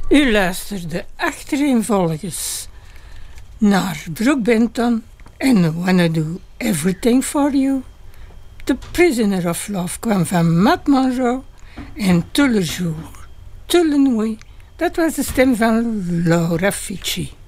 U luisterde achtereenvolgens naar Brook Benton en Wanna Do Everything For You. The Prisoner of Love kwam van Matt Monro en Tout le jour, tout le nuit, dat was de stem van Laura Fici.